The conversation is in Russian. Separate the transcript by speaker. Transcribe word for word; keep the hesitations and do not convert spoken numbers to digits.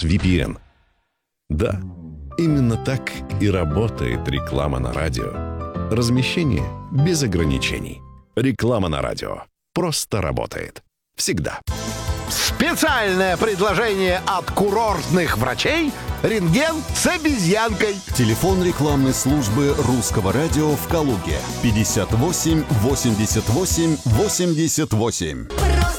Speaker 1: ви пи эн. Да, именно так и работает реклама на радио. Размещение без ограничений. Реклама на радио просто работает. Всегда.
Speaker 2: Специальное предложение от курортных врачей «Рентген с обезьянкой».
Speaker 3: Телефон рекламной службы Русского радио в Калуге. пятьдесят восемь восемьдесят восемь восемьдесят восемь.